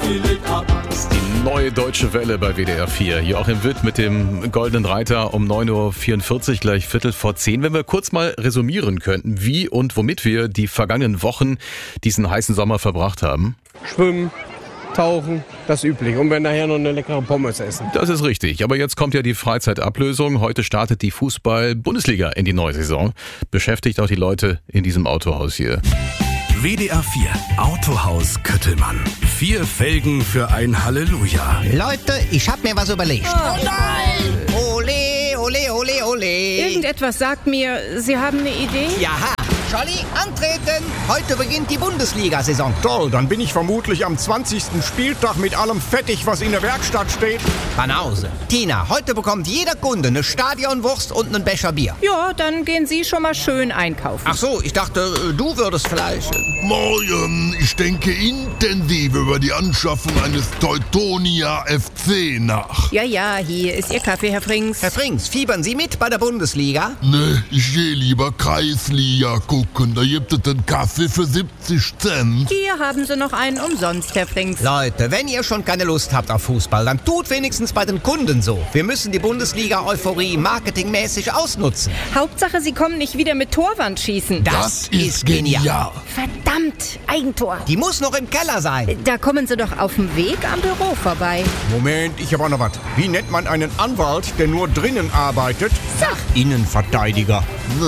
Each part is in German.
Die neue Deutsche Welle bei WDR 4. Joachim Witt mit dem Goldenen Reiter um 9.44 Uhr, gleich 9:15. Wenn wir kurz mal resümieren könnten, wie und womit wir die vergangenen Wochen diesen heißen Sommer verbracht haben. Schwimmen, tauchen, das Übliche. Und wenn nachher noch eine leckere Pommes essen. Das ist richtig. Aber jetzt kommt ja die Freizeitablösung. Heute startet die Fußball-Bundesliga in die neue Saison. Beschäftigt auch die Leute in diesem Autohaus hier. WDR 4 Autohaus Köttelmann. 4 Felgen für ein Halleluja. Leute, ich hab mir was überlegt. Oh nein! Ole, ole, ole, ole. Irgendetwas sagt mir, Sie haben eine Idee? Jaha. Jolly, antreten! Heute beginnt die Bundesliga-Saison. Toll, dann bin ich vermutlich am 20. Spieltag mit allem fertig, was in der Werkstatt steht. Banause. Tina, heute bekommt jeder Kunde eine Stadionwurst und einen Becher Bier. Ja, dann gehen Sie schon mal schön einkaufen. Ach so, ich dachte, du würdest Fleisch. Morgen, ich denke intensiv über die Anschaffung eines Teutonia FC nach. Ja, hier ist Ihr Kaffee, Herr Frings. Herr Frings, fiebern Sie mit bei der Bundesliga? Ne, ich gehe lieber Kreisliga gucken, da gibt es den Kaffee für 70 Cent. Hier haben Sie noch einen umsonst, Herr Frings. Leute, wenn ihr schon keine Lust habt auf Fußball, dann tut wenigstens bei den Kunden so. Wir müssen die Bundesliga-Euphorie marketingmäßig ausnutzen. Hauptsache, Sie kommen nicht wieder mit Torwandschießen. Das ist genial. Verdammt, Eigentor. Die muss noch im Keller sein. Da kommen Sie doch auf dem Weg am Büro vorbei. Moment, ich habe auch noch was. Wie nennt man einen Anwalt, der nur drinnen arbeitet? Innenverteidiger.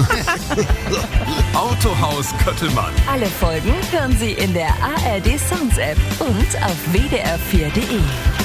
Autohaus Köttelmann. Alle Folgen hören Sie in der ARD Sounds App und auf wdr4.de.